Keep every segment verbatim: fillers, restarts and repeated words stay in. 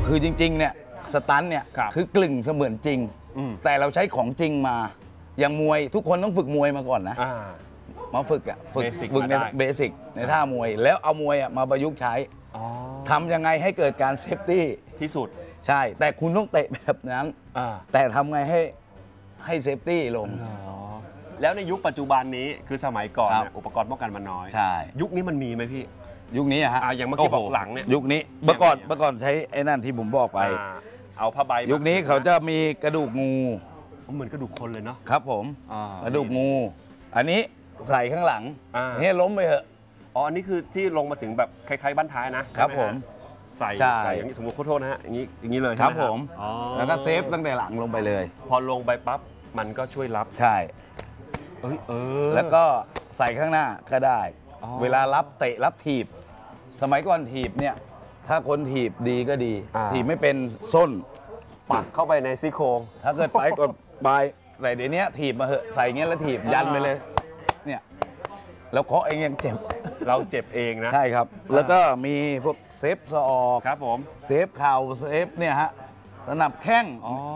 คือจริงๆเนี่ยสตันเนี่ยคือกลึ่งเสมือนจริงแต่เราใช้ของจริงมาอย่างมวยทุกคนต้องฝึกมวยมาก่อนนะมาฝึกอ่ะฝึกฝึกในเบสิกในท่ามวยแล้วเอามวยอ่ะมาประยุกต์ใช้ทำยังไงให้เกิดการเซฟตี้ที่สุดใช่แต่คุณต้องเตะแบบนั้นแต่ทำไงให้ให้เซฟตี้ลงแล้วในยุคปัจจุบันนี้คือสมัยก่อนอุปกรณ์ป้องกันมันน้อยใช่ยุคนี้มันมีไหมพี่ยุคนี้อะฮะอย่างเมื่อกี้บอกหลังเนี่ยยุคนี้เมื่อก่อนเมื่อก่อนใช้ไอ้นั่นที่ผมบอกไปเอาผ้าใบยุคนี้เขาจะมีกระดูกงูเหมือนกระดูกคนเลยเนาะครับผมกระดูกงูอันนี้ใส่ข้างหลังให้ล้มไปเถอะอ๋ออันนี้คือที่ลงมาถึงแบบคล้ายๆบ้านท้ายนะครับผมใส่ใส่อย่างนี้สมมติขอโทษนะฮะอย่างนี้อย่างนี้เลยครับผมแล้วก็เซฟตั้งแต่หลังลงไปเลยพอลงไปปั๊บมันก็ช่วยรับใช่เอ้ยเออแล้วก็ใส่ข้างหน้าก็ได้เวลารับเตะรับถีบสมัยก่อนถีบเนี่ยถ้าคนถีบดีก็ดีถีบไม่เป็นส้นปักเข้าไปในซี่โครงถ้าเกิดไปก็บายใส่เดี๋ยวนี้ถีบมาเหอะใส่เงี้ยแล้วถีบยันไปเลยเนี่ยแล้วเคาะเองยังเจ็บเราเจ็บเองนะใช่ครับแล้วก็มีพวกเซฟศอกครับผมเซฟเข่าเซฟเนี่ยฮะสนับแข้งอ๋อ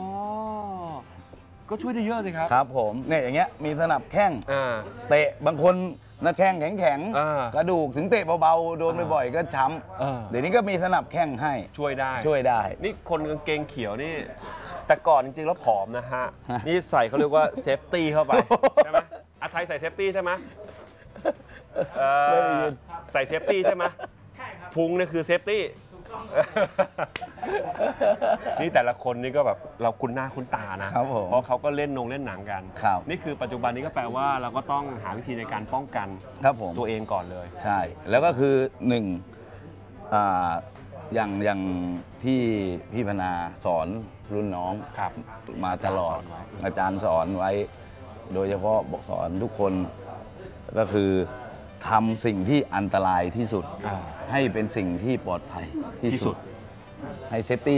ก็ช่วยได้เยอะสิครับครับผมเนี่ยอย่างเงี้ยมีสนับแข้งเตะบางคนหน้าแข้งแข็งแข็งกระดูกถึงเตะเบาๆโดนบ่อยๆก็ช้ำเดี๋ยวนี้ก็มีสนับแข้งให้ช่วยได้ช่วยได้นี่คนกางเกงเขียวนี่แต่ก่อนจริงๆแล้วผอมนะฮะนี่ใส่เขาเรียกว่าเซฟตี้เข้าไปใช่ไหมอาไทยใส่เซฟตี้ใช่ไหมใส่เซฟตี้ใช่ไหมใช่ครับพุงนี่คือเซฟตี้นี่แต่ละคนนี่ก็แบบเราคุ้นหน้าคุ้นตานะเพราะเขาก็เล่นนงเล่นหนังกันนี่คือปัจจุบันนี้ก็แปลว่าเราก็ต้องหาวิธีในการป้องกันตัวเองก่อนเลยใช่แล้วก็คือหนึ่งอย่างอย่างที่พี่พนาสอนรุ่นน้องมาตลอดอาจารย์สอนไว้โดยเฉพาะบอกสอนทุกคนก็คือทำสิ่งที่อันตรายที่สุดให้เป็นสิ่งที่ปลอดภัยที่สุดให้เซฟตี้